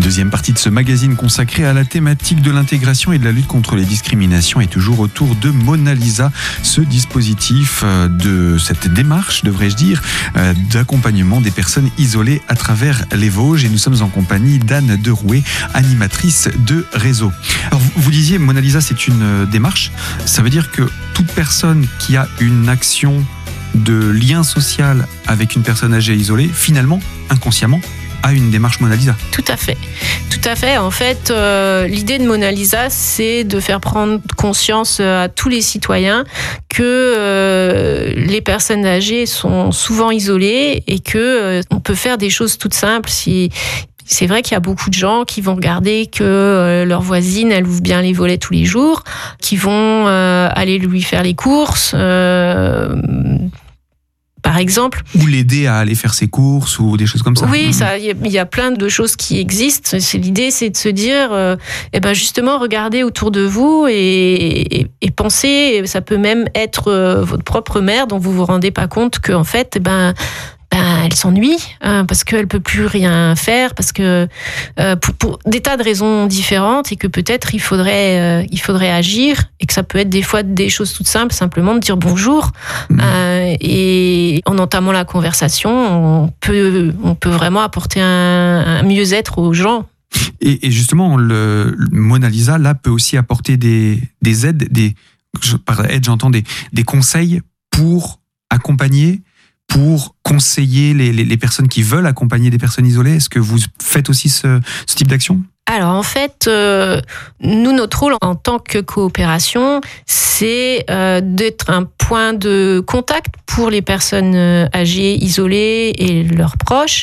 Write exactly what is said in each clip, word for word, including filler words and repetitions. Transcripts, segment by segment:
Deuxième partie de ce magazine consacré à la thématique de l'intégration et de la lutte contre les discriminations est toujours autour de Mona Lisa, ce dispositif de cette démarche, devrais-je dire, d'accompagnement des personnes isolées à travers les Vosges. Et nous sommes en compagnie d'Anne Derouet, animatrice de réseau. Alors, vous disiez, Mona Lisa, c'est une démarche. Ça veut dire que toute personne qui a une action de lien social avec une personne âgée isolée, finalement, inconsciemment, a une démarche Mona Lisa. Tout à fait. Tout à fait. En fait, euh, l'idée de Mona Lisa, c'est de faire prendre conscience à tous les citoyens que euh, les personnes âgées sont souvent isolées et que euh, on peut faire des choses toutes simples. Si C'est vrai qu'il y a beaucoup de gens qui vont regarder que euh, leur voisine, elle ouvre bien les volets tous les jours, qui vont euh, aller lui faire les courses, euh, par exemple. Ou l'aider à aller faire ses courses ou des choses comme ça. Oui, ça, il y, y a plein de choses qui existent. C'est, l'idée, c'est de se dire, euh, eh ben justement, regardez autour de vous et, et, et pensez. Ça peut même être euh, votre propre mère dont vous vous rendez pas compte qu'en fait, eh ben. Ben, elle s'ennuie hein, parce qu'elle peut plus rien faire, parce que euh, pour, pour des tas de raisons différentes et que peut-être il faudrait euh, il faudrait agir et que ça peut être des fois des choses toutes simples, simplement de dire bonjour mmh. euh, et en entamant la conversation, on peut on peut vraiment apporter un, un mieux-être aux gens. Et, et justement, le, le Mona Lisa là peut aussi apporter des des aides, des par aide j'entends des des conseils pour accompagner, pour conseiller les, les, les personnes qui veulent accompagner des personnes isolées. Est-ce que vous faites aussi ce, ce type d'action ? Alors en fait, euh, nous, notre rôle en tant que coopération, c'est euh, d'être un point de contact pour les personnes âgées, isolées et leurs proches.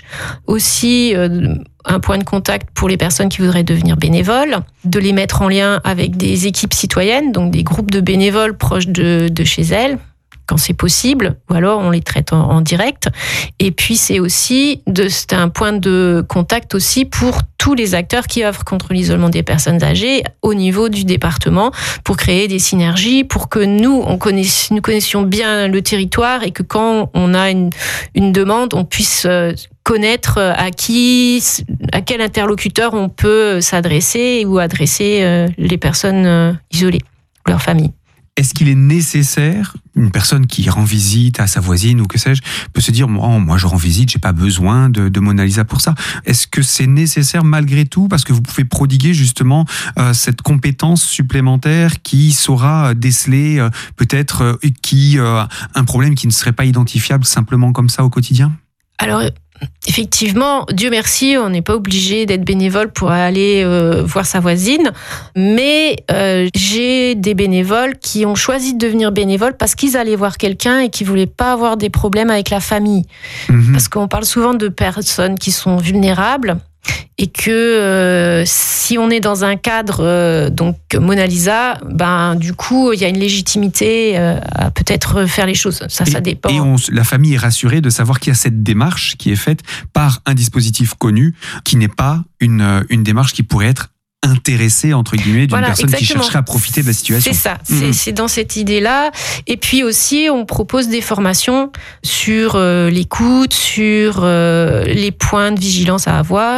Aussi euh, un point de contact pour les personnes qui voudraient devenir bénévoles, de les mettre en lien avec des équipes citoyennes, donc des groupes de bénévoles proches de, de chez elles, quand c'est possible, ou alors on les traite en, en direct. Et puis c'est aussi de, c'est un point de contact aussi pour tous les acteurs qui œuvrent contre l'isolement des personnes âgées au niveau du département, pour créer des synergies, pour que nous, on connaisse, nous connaissions bien le territoire et que quand on a une, une demande, on puisse connaître à qui, à quel interlocuteur on peut s'adresser ou adresser les personnes isolées, leurs familles. Est-ce qu'il est nécessaire, une personne qui rend visite à sa voisine ou que sais-je, peut se dire, moi, moi je rends visite, j'ai pas besoin de, de Mona Lisa pour ça. Est-ce que c'est nécessaire malgré tout, parce que vous pouvez prodiguer justement euh, cette compétence supplémentaire qui saura déceler euh, peut-être euh, qui euh, un problème qui ne serait pas identifiable simplement comme ça au quotidien ? Alors, effectivement, Dieu merci, on n'est pas obligé d'être bénévole pour aller euh, voir sa voisine, mais euh, j'ai des bénévoles qui ont choisi de devenir bénévoles parce qu'ils allaient voir quelqu'un et qui voulaient pas avoir des problèmes avec la famille. Mmh. Parce qu'on parle souvent de personnes qui sont vulnérables et que euh, si on est dans un cadre euh, donc Mona Lisa, ben du coup il y a une légitimité euh, à peut-être faire les choses. Ça, et, ça dépend. Et on, la famille est rassurée de savoir qu'il y a cette démarche qui est faite par un dispositif connu, qui n'est pas une une démarche qui pourrait être intéressée entre guillemets d'une voilà, personne exactement. Qui chercherait à profiter de la situation. C'est ça, c'est, mmh. c'est dans cette idée-là. Et puis aussi, on propose des formations sur euh, l'écoute, sur euh, les points de vigilance à avoir.